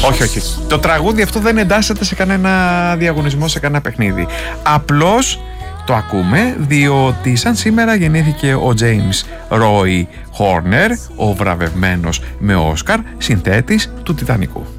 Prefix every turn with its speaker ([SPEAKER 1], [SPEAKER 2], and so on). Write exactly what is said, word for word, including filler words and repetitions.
[SPEAKER 1] Όχι, όχι. Το τραγούδι αυτό δεν εντάσσεται σε κανένα διαγωνισμό, σε κανένα παιχνίδι. Απλώς το ακούμε διότι σαν σήμερα γεννήθηκε ο James Roy Horner, ο βραβευμένος με Όσκαρ συνθέτης του Τιτανικού.